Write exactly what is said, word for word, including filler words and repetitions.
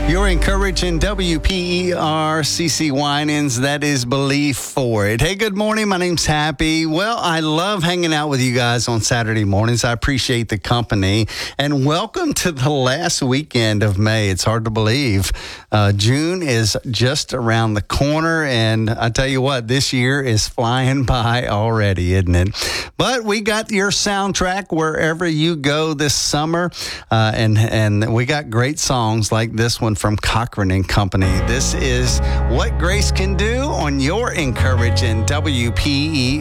You're encouraging W P E R C C Winans. That is Believe For It. Hey, good morning. My name's Happy. Well, I love hanging out with you guys on Saturday mornings. I appreciate the company. And welcome to the last weekend of May. It's hard to believe. Uh, June is just around the corner. And I tell you what, this year is flying by already, isn't it? But we got your soundtrack wherever you go this summer. Uh, and, and we got great songs like this one from Cochran and Company. This is What Grace Can Do on your encouraging W P E